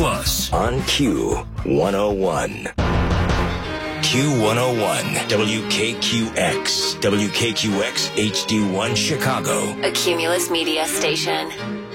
Plus. On Q101. Q101, WKQX, WKQX HD1 Chicago. A Cumulus Media Station.